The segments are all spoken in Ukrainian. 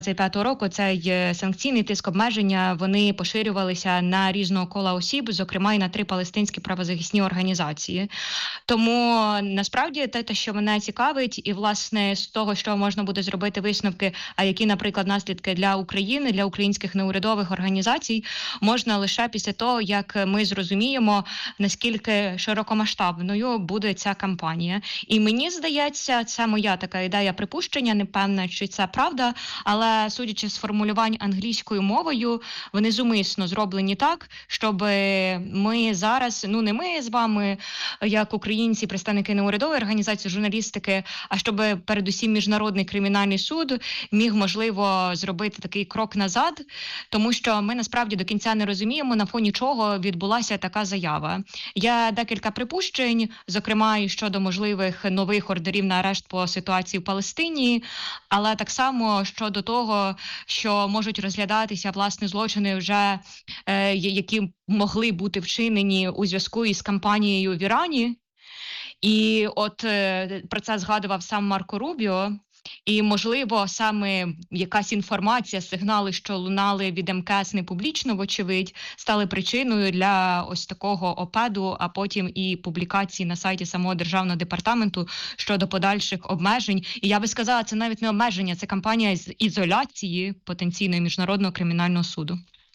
2025 року цей санкційний тиск, обмеження, вони поширювалися на різного кола осіб, зокрема і на 3 палестинські правозахисні організації. Тому насправді те, що мене цікавить, і власне з того, що можна буде зробити висновки, а які, наприклад, наслідки для України, для українських неурядових організацій, можна лише після того, як ми зрозуміємо, наскільки широкомасштабною буде ця кампанія. І мені здається, це моя така ідея припущення, не певна, чи це правда, але судячи з формулювань англійською мовою, вони зумисно зроблені так, щоб ми зараз, не ми з вами, як українці, представники неурядової організації, журналістики, а щоб передусім Міжнародний кримінальний суд міг, можливо, зробити такий крок назад, тому що ми насправді до кінця не розуміємо, на фоні чого відбулася така заява. Є декілька припущень, зокрема і щодо можливих нових ордерів на арешт по ситуації в Палестині, але так само щодо того, що можуть розглядатися, власне, злочини вже, які могли бути вчинені у зв'язку із кампанією в Ірані. І от про це згадував сам Марко Рубіо. І, можливо, саме якась інформація, сигнали, що лунали від МКС не публічно, вочевидь, стали причиною для ось такого опаду, а потім і публікації на сайті самого Державного департаменту щодо подальших обмежень. І я би сказала, це навіть не обмеження, це кампанія з ізоляції потенційної Міжнародного кримінального суду.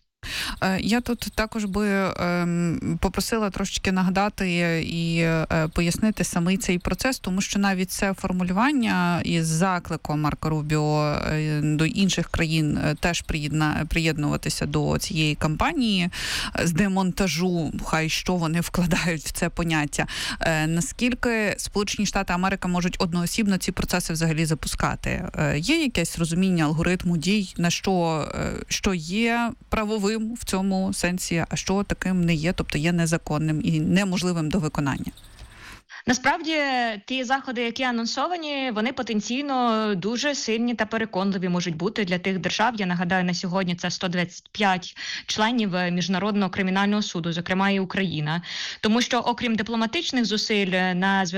Я тут також би попросила трошечки нагадати і пояснити самий цей процес, тому що навіть це формулювання із закликом Марко Рубіо до інших країн теж приєднуватися до цієї кампанії з демонтажу, хай що вони вкладають в це поняття. Наскільки Сполучені Штати Америки можуть одноосібно ці процеси взагалі запускати? Є якесь розуміння алгоритму дій, на що є правовим в цьому сенсі, а що таким не є, тобто є незаконним і неможливим до виконання? Насправді, ті заходи, які анонсовані, вони потенційно дуже сильні та переконливі можуть бути для тих держав. Я нагадаю, на сьогодні це 125 членів Міжнародного кримінального суду, зокрема і Україна. Тому що, окрім дипломатичних зусиль на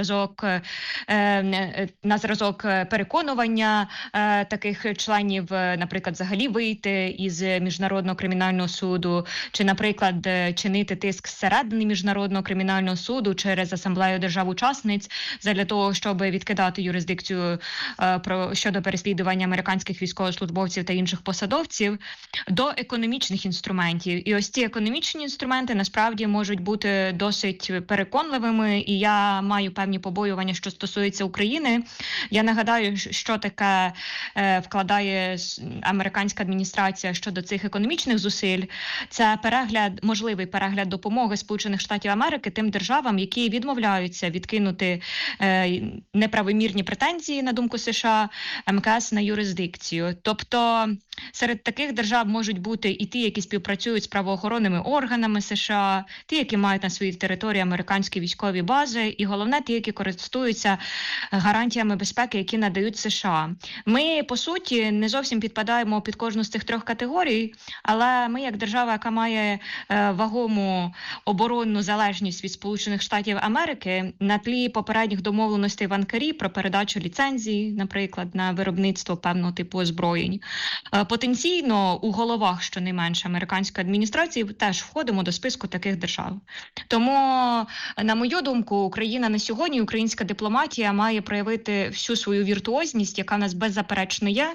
зразок переконування таких членів, наприклад, взагалі вийти із Міжнародного кримінального суду, чи, наприклад, чинити тиск зсередини Міжнародного кримінального суду через Асамблею держав-учасниць, задля того, щоб відкидати юрисдикцію щодо переслідування американських військовослужбовців та інших посадовців, до економічних інструментів. І ось ці економічні інструменти насправді можуть бути досить переконливими, і я маю певні побоювання, що стосується України. Я нагадаю, що таке вкладає американська адміністрація щодо цих економічних зусиль. Це можливий перегляд допомоги Сполучених Штатів Америки тим державам, які відмовляються відкинути неправомірні претензії, на думку США, МКС на юрисдикцію. Тобто серед таких держав можуть бути і ті, які співпрацюють з правоохоронними органами США, ті, які мають на своїй території американські військові бази, і головне, ті, які користуються гарантіями безпеки, які надають США. Ми, по суті, не зовсім підпадаємо під кожну з цих 3 категорій, але ми, як держава, яка має вагому оборонну залежність від Сполучених Штатів Америки, на тлі попередніх домовленостей в Анкарі про передачу ліцензій, наприклад, на виробництво певного типу озброєнь, потенційно у головах, щонайменше, американської адміністрації теж входимо до списку таких держав. Тому, на мою думку, Україна на сьогодні, українська дипломатія має проявити всю свою віртуозність, яка в нас беззаперечно є,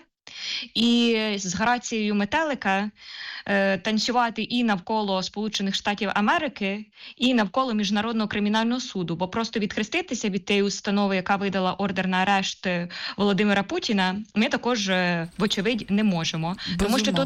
і з грацією метелика танцювати і навколо Сполучених Штатів Америки, і навколо Міжнародного кримінального суду. Бо просто відхреститися від тієї установи, яка видала ордер на арешт Володимира Путіна, ми також, вочевидь, не можемо. Безумовно. Тому що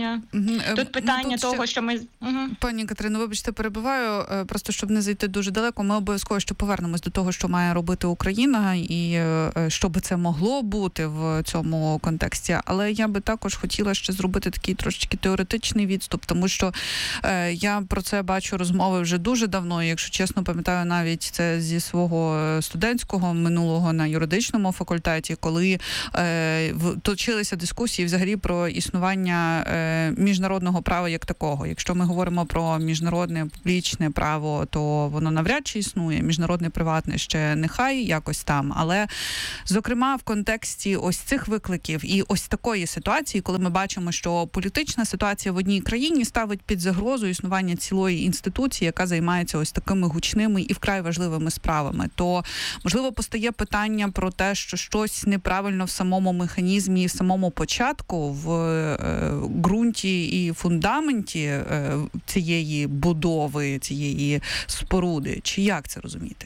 тут питання того, що ми... Пані Катерино, вибачте, перебиваю, просто щоб не зайти дуже далеко, ми обов'язково ще повернемось до того, що має робити Україна, і що би це могло бути в цьому контексті. Але я би також хотіла ще зробити такий трошечки теоретичний політичний відступ, тому що я про це бачу розмови вже дуже давно, якщо чесно пам'ятаю навіть це зі свого студентського минулого на юридичному факультеті, коли точилися дискусії взагалі про існування міжнародного права як такого. Якщо ми говоримо про міжнародне публічне право, то воно навряд чи існує, міжнародне приватне ще нехай якось там, але зокрема в контексті ось цих викликів і ось такої ситуації, коли ми бачимо, що політична ситуація в одній країні ставить під загрозу існування цілої інституції, яка займається ось такими гучними і вкрай важливими справами, то, можливо, постає питання про те, що щось неправильно в самому механізмі, в самому початку, в ґрунті і фундаменті цієї будови, цієї споруди. Чи як це розуміти?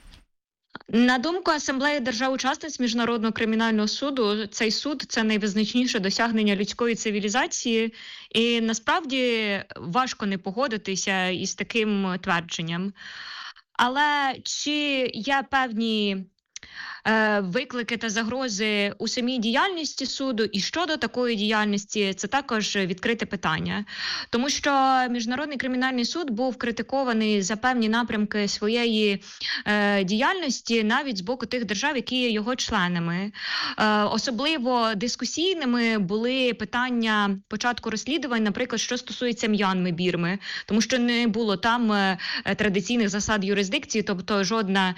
На думку Асамблеї держав-учасниць Міжнародного кримінального суду, цей суд – це найвизначніше досягнення людської цивілізації, і насправді важко не погодитися із таким твердженням. Але чи є певні виклики та загрози у самій діяльності суду, і щодо такої діяльності, це також відкрите питання. Тому що Міжнародний кримінальний суд був критикований за певні напрямки своєї діяльності навіть з боку тих держав, які є його членами. Особливо дискусійними були питання початку розслідувань, наприклад, що стосується М'янми, Бірми, тому що не було там традиційних засад юрисдикції, тобто жодна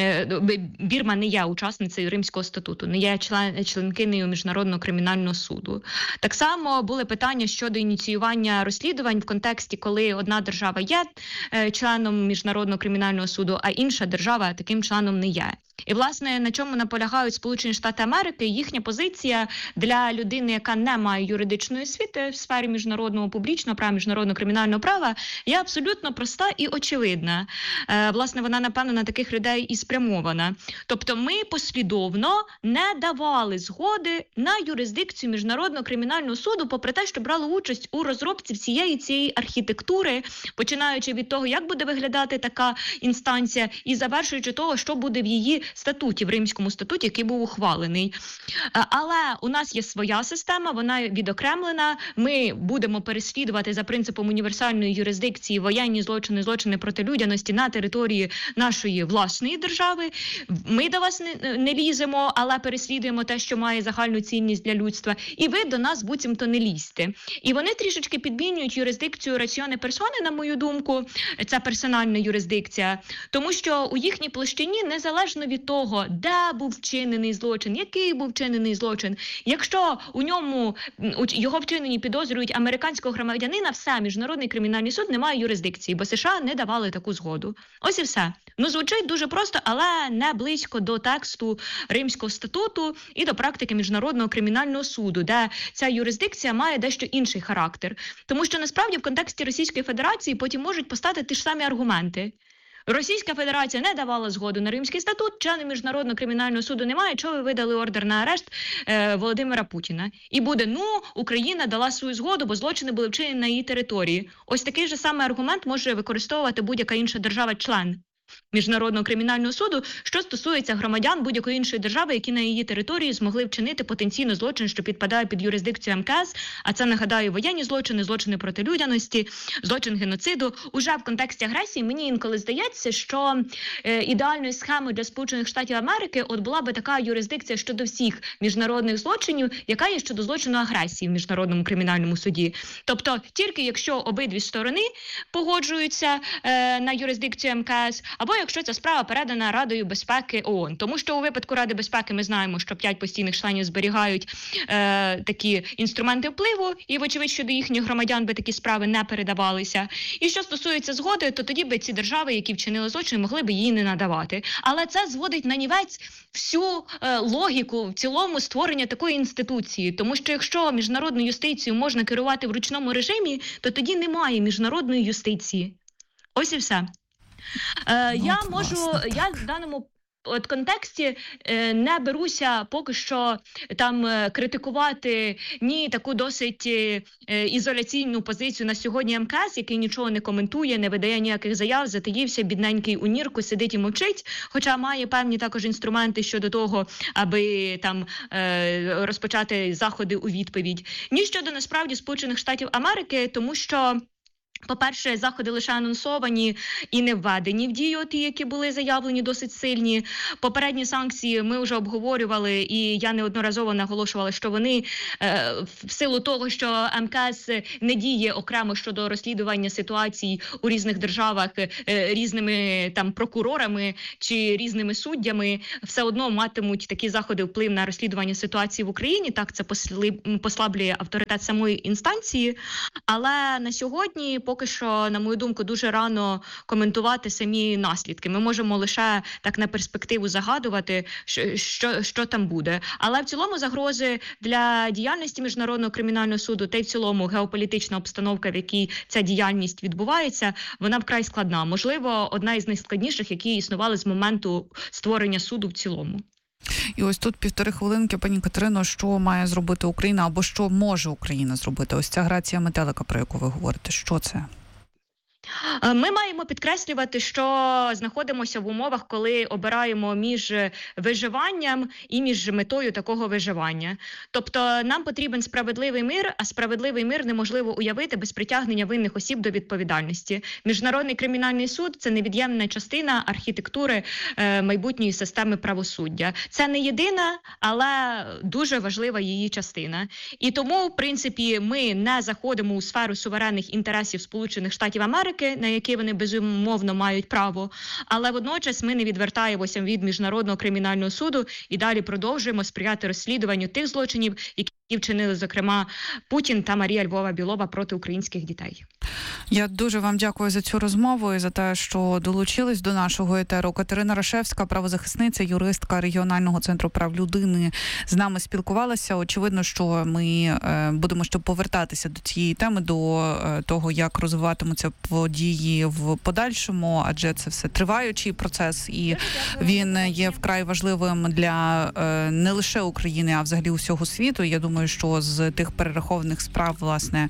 Бірма не є учасницею Римського статуту, не є членкинею Міжнародного кримінального суду. Так само були питання щодо ініціювання розслідувань в контексті, коли одна держава є членом Міжнародного кримінального суду, а інша держава таким членом не є. І, власне, на чому наполягають Сполучені Штати Америки, їхня позиція для людини, яка не має юридичної освіти в сфері міжнародного публічного права, міжнародного кримінального права, є абсолютно проста і очевидна. Власне, вона, напевно, на таких людей і спрямована. Тобто ми послідовно не давали згоди на юрисдикцію Міжнародного кримінального суду, попри те, що брали участь у розробці всієї цієї архітектури, починаючи від того, як буде виглядати така інстанція, і завершуючи того, що буде в її статуті, в Римському статуті, який був ухвалений. Але у нас є своя система, вона відокремлена, ми будемо переслідувати за принципом універсальної юрисдикції воєнні злочини, злочини проти людяності на території нашої власної держави. Ми до вас не ліземо, але переслідуємо те, що має загальну цінність для людства. І ви до нас буцімто не лізьте. І вони трішечки підмінюють юрисдикцію раціоне персони, на мою думку, це персональна юрисдикція, тому що у їхній площині, незалежно від того, де був вчинений злочин, який був вчинений злочин, якщо у ньому його вчинені підозрюють американського громадянина, все, Міжнародний кримінальний суд не має юрисдикції, бо США не давали таку згоду. Ось і все. Ну, звучить дуже просто, але не близько до тексту Римського статуту і до практики Міжнародного кримінального суду, де ця юрисдикція має дещо інший характер. Тому що, насправді, в контексті Російської Федерації потім можуть постати ті ж самі аргументи. Російська Федерація не давала згоду на Римський статут, члени Міжнародного кримінального суду немає, чого ви видали ордер на арешт Володимира Путіна. І буде, Україна дала свою згоду, бо злочини були вчинені на її території. Ось такий же самий аргумент може використовувати будь-яка інша держава-член Міжнародного кримінального суду, що стосується громадян будь-якої іншої держави, які на її території змогли вчинити потенційно злочин, що підпадає під юрисдикцію МКС, а це, нагадаю, воєнні злочини, злочини проти людяності, злочин геноциду. Уже в контексті агресії мені інколи здається, що ідеальною схемою для Сполучених Штатів Америки от була би така юрисдикція щодо всіх міжнародних злочинів, яка є щодо злочину агресії в Міжнародному кримінальному суді. Тобто, тільки якщо обидві сторони погоджуються на юрисдикцію МКС, або якщо ця справа передана Радою безпеки ООН. Тому що у випадку Ради безпеки ми знаємо, що 5 постійних членів зберігають такі інструменти впливу, і, вочевидь, що до їхніх громадян би такі справи не передавалися. І що стосується згоди, то тоді би ці держави, які вчинили злочин, могли б її не надавати. Але це зводить на нівець всю логіку в цілому створення такої інституції. Тому що якщо міжнародну юстицію можна керувати в ручному режимі, то тоді немає міжнародної юстиції. Ось і все. Я в даному от контексті не беруся поки що там критикувати ні таку досить ізоляційну позицію на сьогодні МКС, який нічого не коментує, не видає ніяких заяв, затаївся, бідненький у нірку, сидить і мовчить, хоча має певні також інструменти щодо того, аби там розпочати заходи у відповідь. Ні щодо насправді Сполучених Штатів Америки, тому що по-перше, заходи лише анонсовані і не введені в дію, ті, які були заявлені, досить сильні. Попередні санкції ми вже обговорювали, і я неодноразово наголошувала, що вони в силу того, що МКС не діє окремо щодо розслідування ситуацій у різних державах різними там прокурорами чи різними суддями, все одно матимуть такі заходи вплив на розслідування ситуації в Україні. Так, це послаблює авторитет самої інстанції. Але на сьогодні поки що, на мою думку, дуже рано коментувати самі наслідки. Ми можемо лише так на перспективу загадувати, що там буде. Але в цілому загрози для діяльності Міжнародного кримінального суду та й в цілому геополітична обстановка, в якій ця діяльність відбувається, вона вкрай складна. Можливо, одна із найскладніших, які існували з моменту створення суду в цілому. І ось тут 1,5 хвилинки, пані Катерино, що має зробити Україна або що може Україна зробити? Ось ця грація метелика, про яку ви говорите, що це? Ми маємо підкреслювати, що знаходимося в умовах, коли обираємо між виживанням і між метою такого виживання. Тобто нам потрібен справедливий мир, а справедливий мир неможливо уявити без притягнення винних осіб до відповідальності. Міжнародний кримінальний суд – це невід'ємна частина архітектури майбутньої системи правосуддя. Це не єдина, але дуже важлива її частина. І тому, в принципі, ми не заходимо у сферу суверенних інтересів Сполучених Штатів Америки, на які вони безумовно мають право, але водночас ми не відвертаємося від Міжнародного кримінального суду і далі продовжуємо сприяти розслідуванню тих злочинів, які вчинили, зокрема, Путін та Марія Львова-Білова проти українських дітей. Я дуже вам дякую за цю розмову і за те, що долучились до нашого етеру. Катерина Рашевська, правозахисниця, юристка Регіонального центру прав людини, з нами спілкувалася. Очевидно, що ми будемо ще повертатися до цієї теми, до того, як розвиватимуться події в подальшому, адже це все триваючий процес, і він є вкрай важливим для не лише України, а взагалі усього світу. Я думаю, що з тих перерахованих справ, власне,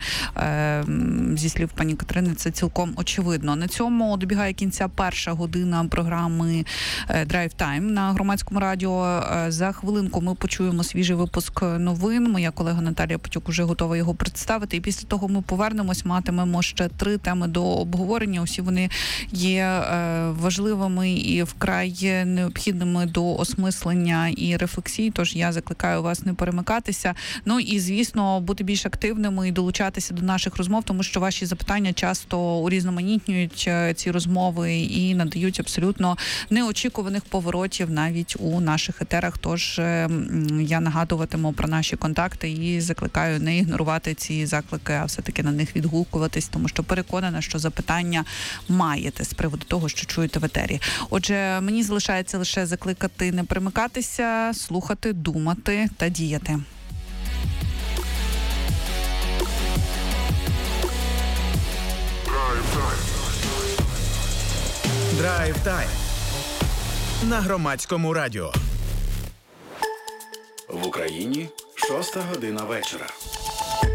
зі слів пані Катерини, це цілком очевидно. На цьому добігає кінця перша година програми Драйв Тайм на Громадському радіо. За хвилинку ми почуємо свіжий випуск новин. Моя колега Наталія Потюк уже готова його представити. І після того ми повернемось, матимемо ще 3 теми до обговорення. Усі вони є важливими і вкрай необхідними до осмислення і рефлексій. Тож я закликаю вас не перемикатися. Ну і, звісно, бути більш активними і долучатися до наших розмов, тому що ваші запитання часто урізноманітнюють ці розмови і надають абсолютно неочікуваних поворотів навіть у наших етерах. Тож я нагадуватиму про наші контакти і закликаю не ігнорувати ці заклики, а все-таки на них відгукуватись, тому що переконана, що запитання маєте з приводу того, що чуєте в етері. Отже, мені залишається лише закликати не перемикатися, слухати, думати та діяти. Драйв Тайм на Громадському радіо. В Україні 6 година вечора.